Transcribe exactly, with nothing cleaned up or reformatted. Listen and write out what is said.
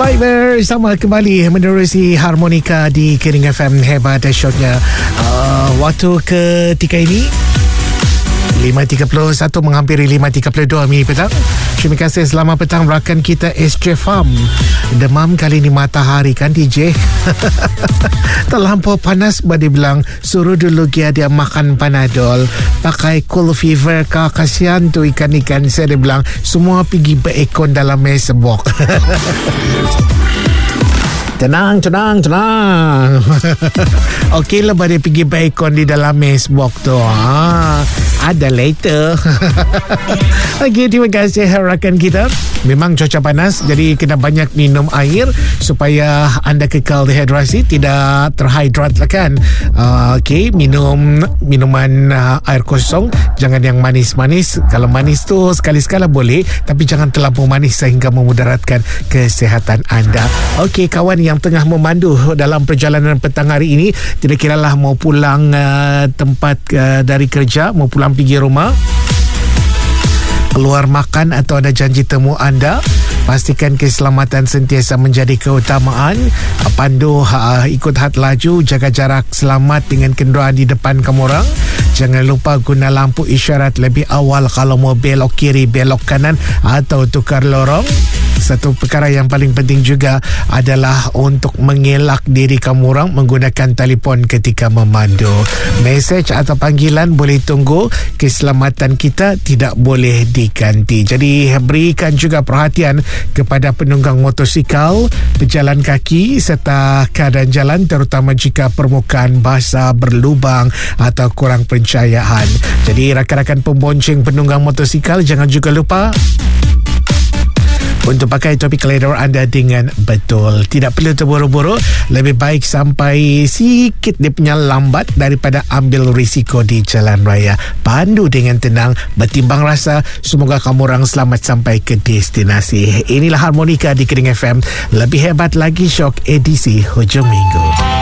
Baik, bersama kembali menerusi Harmonika di Kering F M. Hebat shotnya uh, waktu ketika ini lima tiga puluh satu menghampiri lima tiga puluh dua minit petang. Terima kasih, selamat petang rakan kita S J Farm. Demam kali ni matahari kan D J. Terlampau panas, dia bilang suruh dulu dia dia makan Panadol, pakai cool fever kah, kasihan tu ikan-ikan. Saya dia bilang semua pergi berekon dalam mesbok. Tenang, tenang, tenang. Okey lah dia pergi berekon di dalam mesbok tu. Ha, ada later. Okey, terima kasih rakan kita. Memang cuaca panas, jadi kena banyak minum air supaya anda kekal dehidrasi, tidak terhidrat lah kan. Uh, Okey, minum minuman uh, air kosong, jangan yang manis-manis. Kalau manis tu sekali-sekala boleh, tapi jangan terlampau manis sehingga memudaratkan kesihatan anda. Okey, kawan yang tengah memandu dalam perjalanan petang hari ini, tidak kiralah mau pulang uh, tempat uh, dari kerja, mau pulang pergi rumah, keluar makan atau ada janji temu anda, pastikan keselamatan sentiasa menjadi keutamaan. Pandu uh, ikut had laju, jaga jarak selamat dengan kenderaan di depan kamu orang. Jangan lupa guna lampu isyarat lebih awal kalau mau belok kiri, belok kanan atau tukar lorong. Satu perkara yang paling penting juga adalah untuk mengelak diri kamu orang menggunakan telefon ketika memandu. Mesej atau panggilan boleh tunggu, keselamatan kita tidak boleh diganti. Jadi berikan juga perhatian kepada penunggang motosikal, pejalan kaki serta keadaan jalan, terutama jika permukaan basah, berlubang atau kurang pencahayaan. Jadi rakan-rakan pembonceng penunggang motosikal, jangan juga lupa untuk pakai topi keledor anda dengan betul. Tidak perlu terburu-buru, lebih baik sampai sikit dia punya lambat daripada ambil risiko di jalan raya. Pandu dengan tenang, bertimbang rasa. Semoga kamu orang selamat sampai ke destinasi. Inilah Harmonika di Kering F M. Lebih hebat lagi, Shock edisi hujung minggu.